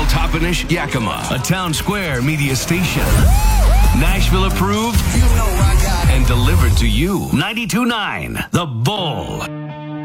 Toppenish, Yakima, a Town Square media station. Nashville approved You know I got it. and delivered to you. 92.9 The Bull.